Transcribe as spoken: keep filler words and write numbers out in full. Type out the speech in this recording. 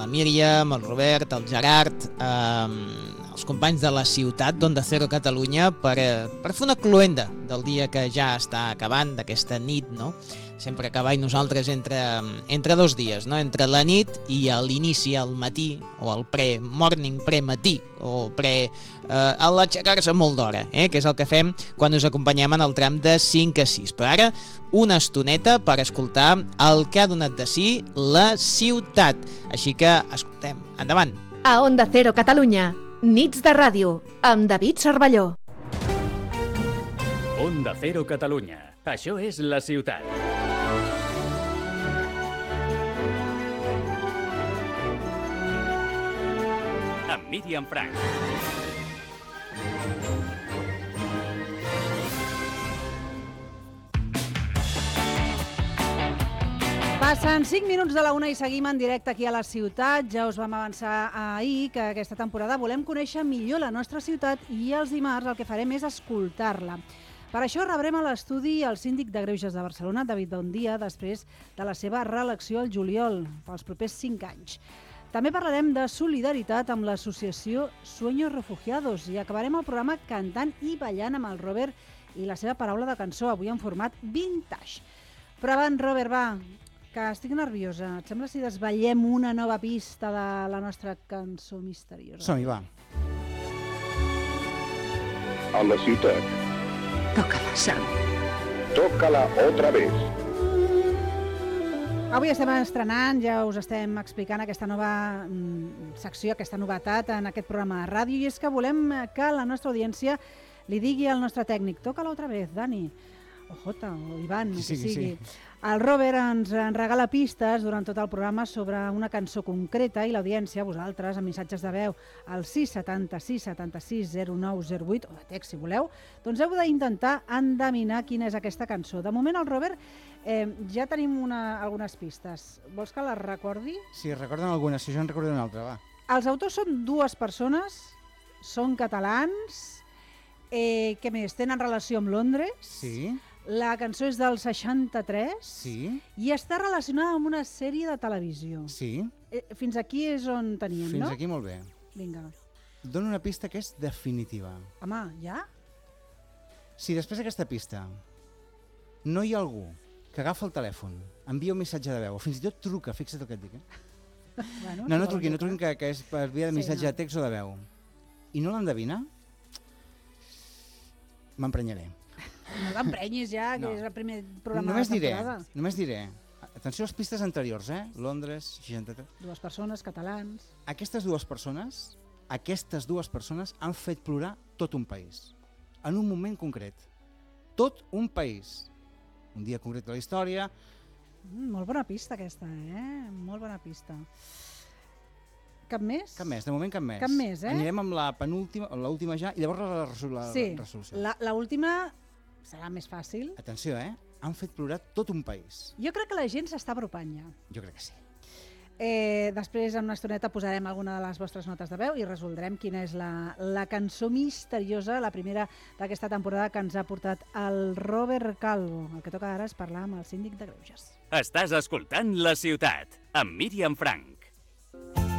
la Míriam, el Robert, el Gerard, eh, els companys de la ciutat d'Onda Cero Catalunya per, per fer una cloenda del dia que ja està acabant, d'aquesta nit, no? Sempre acaba i nosaltres entre, entre dos dies, no? Entre la nit i l'inici al matí, o el pre-morning, pre-matí, o pre... Eh, a l'aixecar-se molt d'hora, eh? Que és el que fem quan us acompanyem en el tram de cinc a sis. Però ara, una estoneta per escoltar el que ha donat de si la ciutat. Així que, escoltem, endavant. A Onda Cero Catalunya, Nits de Ràdio, amb David Cervelló. Onda Cero Catalunya, això és la ciutat. Amb Míriam Frank. Passen cinc minuts de la una i seguim en directe aquí a la ciutat. Ja us vam avançar ahir que aquesta temporada volem conèixer millor la nostra ciutat i els dimarts el que farem és escoltar-la. Per això rebrem a l'estudi el síndic de Greuges de Barcelona, David Bondia, després de la seva reelecció al juliol, pels propers cinc anys. També parlarem de solidaritat amb l'associació Sueños Refugiados i acabarem el programa cantant i ballant amb el Robert i la seva paraula de cançó, avui en format vintage. Però abans, Robert, va, que estic nerviosa. Et sembla si desvetllem una nova pista de la nostra cançó misteriosa? Som-hi, va. A la ciutat. Tócala, Sam. Tócala otra vez. Avui estem estrenant, ja us estem explicant aquesta nova mm, secció, aquesta novetat en aquest programa de ràdio, i és que volem que la nostra audiència li digui al nostre tècnic, toca-la otra vez, Dani, o Jota, o Ivan, Qui o que sigui, sigui. sí. El Robert ens en regala pistes durant tot el programa sobre una cançó concreta i l'audiència, vosaltres, amb missatges de veu al sis setanta sis setanta sis zero nou zero vuit, o de text si voleu, doncs heu d'intentar endevinar quina és aquesta cançó. De moment el Robert eh, ja tenim una, algunes pistes. Vols que les recordi? Sí, recorden alguna, si jo en recordo una altra, va. Els autors són dues persones, són catalans, eh, què més? Tenen relació amb Londres. Sí, La cançó és del seixanta-tres sí, i està relacionada amb una sèrie de televisió. sí. Eh, Fins aquí és on teníem, Fins no? aquí molt bé. Vinga. Dono una pista que és definitiva. Home, ja? Si després d'aquesta pista no hi ha algú que agafa el telèfon, envia un missatge de veu, o fins i tot truca, fixa't el que et dic, eh? Bueno, No, no si truquin, no vols truquin, que, que és per via de Sí, missatge no. de text o de veu. I no l'endevina, m'emprenyaré. No t'emprenyis ja, que No. és el primer programa Només de la diré, temporada. només diré, atenció a les pistes anteriors, eh? Londres, seixanta-tres... Dues persones, catalans. Aquestes dues persones, aquestes dues persones han fet plorar tot un país. En un moment concret. Tot un país. Un dia concret de la història. Mm, molt bona pista aquesta, eh? Molt bona pista. Cap més? Cap més, de moment cap més. Cap més, eh? Anirem amb la penúltima, amb l'última ja, i llavors la, resol la Sí, resolució. la, la última serà més fàcil. Atenció, eh? Han fet plorar tot un país. Jo crec que la gent s'està apropant ja. Jo crec que sí. Eh, després, en una estoneta, posarem alguna de les vostres notes de veu i resoldrem quina és la, la cançó misteriosa, la primera d'aquesta temporada que ens ha portat el Robert Calvo. El que toca ara és parlar amb el síndic de Greuges. Estàs escoltant La Ciutat, amb Míriam Frank.